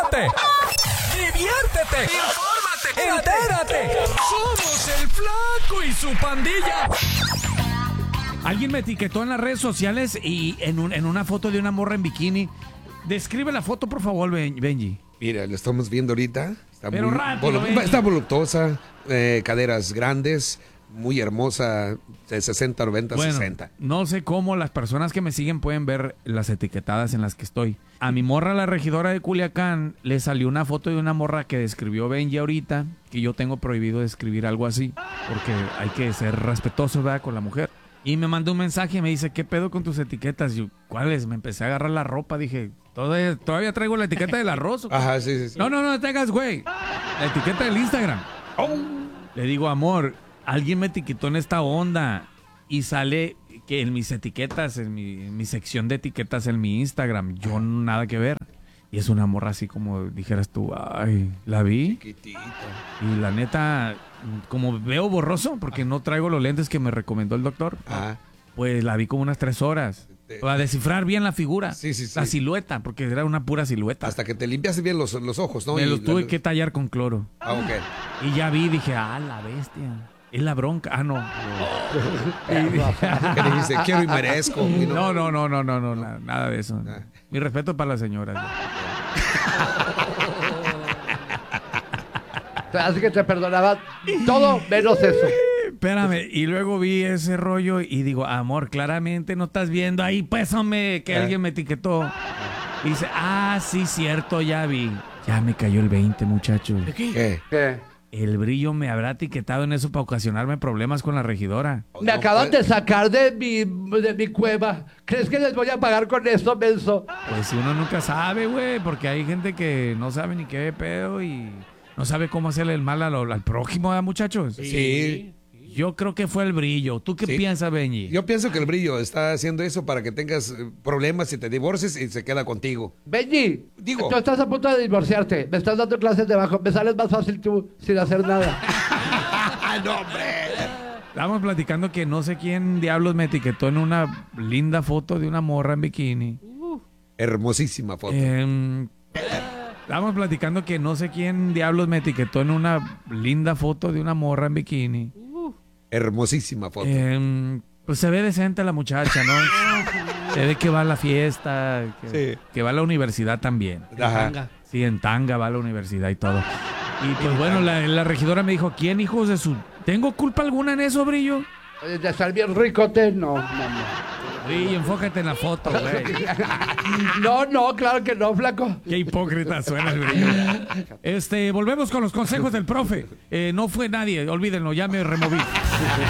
ríete, diviértete, infórmate, entérate. Somos el Flaco y su pandilla. Alguien me etiquetó en las redes sociales y en una foto de una morra en bikini. Describe la foto, por favor, Benji. Mira, lo estamos viendo ahorita. Está Pero rápido, está voluptuosa, caderas grandes, muy hermosa, de 60, 90, Bueno, 60. No sé cómo las personas que me siguen pueden ver las etiquetadas en las que estoy. A mi morra, la regidora de Culiacán, le salió una foto de una morra que describió Benji ahorita, que yo tengo prohibido describir algo así, porque hay que ser respetuoso, ¿verdad?, con la mujer. Y me mandó un mensaje y me dice, ¿qué pedo con tus etiquetas? Y yo, ¿cuáles? Me empecé a agarrar la ropa, dije, todavía traigo la etiqueta del arroz. Ajá, sí. No te hagas, güey. La etiqueta del Instagram. Le digo, amor, alguien me etiquetó en esta onda y sale que en mis etiquetas, en mi sección de etiquetas en mi Instagram, yo nada que ver. Y es una morra así como dijeras tú, ay, ¿la vi? Chiquitita. Y la neta, como veo borroso, porque no traigo los lentes que me recomendó el doctor, pues la vi como unas 3 horas. Para descifrar bien la figura, Sí. la silueta, porque era una pura silueta. Hasta que te limpias bien los ojos, ¿no? Me los tuve que tallar con cloro. Ok. Y ya vi, dije, la bestia. Es la bronca. No. ¿Qué dijiste? Quiero y merezco. Y No, nada de eso. Mi respeto para la señora. Así que te perdonaba todo menos eso. Espérame, y luego vi ese rollo y digo, amor, claramente no estás viendo ahí, pésame, que alguien me etiquetó. Y dice, sí, cierto, ya vi. Ya me cayó el 20, muchachos. ¿Qué? El brillo me habrá etiquetado en eso para ocasionarme problemas con la regidora. Me acaban de sacar de mi cueva. ¿Crees que les voy a pagar con eso, menso? Pues uno nunca sabe, güey, porque hay gente que no sabe ni qué pedo y no sabe cómo hacerle el mal al prójimo, ¿eh, muchachos? Sí. Yo creo que fue el brillo. ¿Tú qué piensas, Benji? Yo pienso que el brillo está haciendo eso para que tengas problemas y te divorcies y se queda contigo. Benji, Digo. tú estás a punto de divorciarte. Me estás dando clases de bajo. Me sales más fácil tú sin hacer nada. ¡No, hombre! Estábamos platicando que no sé quién diablos me etiquetó en una linda foto de una morra en bikini. Hermosísima foto. Estábamos platicando que no sé quién diablos me etiquetó en una linda foto de una morra en bikini. Hermosísima foto. Pues se ve decente la muchacha, ¿no? Se ve que va a la fiesta, que va a la universidad también. Ajá. Sí, en tanga va a la universidad y todo. Y pues bueno, la regidora me dijo, ¿quién, hijos de su...? ¿Tengo culpa alguna en eso, Brillo? De estar bien ricote, no. Brillo, enfócate en la foto, güey. No, claro que no, flaco. Qué hipócrita suena el Brillo. Volvemos con los consejos del profe. No fue nadie, olvídenlo, ya me removí.